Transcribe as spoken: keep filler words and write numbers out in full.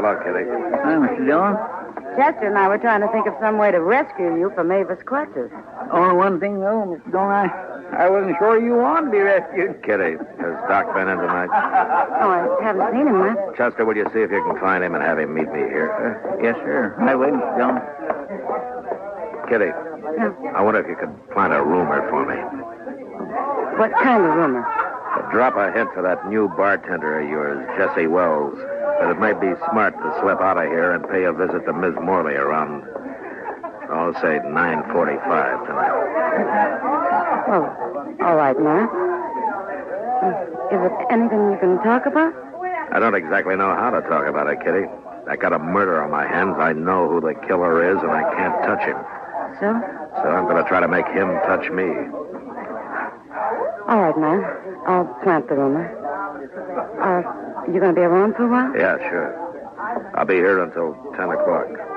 Hello, Kitty. Hi, Mister Dillon. Chester and I were trying to think of some way to rescue you from Avis clutches. Only one thing, though, Mister Dillon, I, I wasn't sure you wanted to be rescued. Kitty, has Doc been in tonight? Oh, I haven't seen him much. Chester, will you see if you can find him and have him meet me here? Uh, yes, sir. Right away, Mister Dillon. Kitty, Yeah. I wonder if you could plant a rumor for me. What kind of rumor? Drop a hint to that new bartender of yours, Jesse Wells, that it might be smart to slip out of here and pay a visit to Miss Morley around, I'll say, nine forty-five tonight. Oh, all right, now. Is it anything you can talk about? I don't exactly know how to talk about it, Kitty. I got a murder on my hands. I know who the killer is, and I can't touch him. So? So I'm going to try to make him touch me. All right, now. I'll plant the rumor. Uh, you going to be around for a while? Yeah, sure. I'll be here until ten o'clock.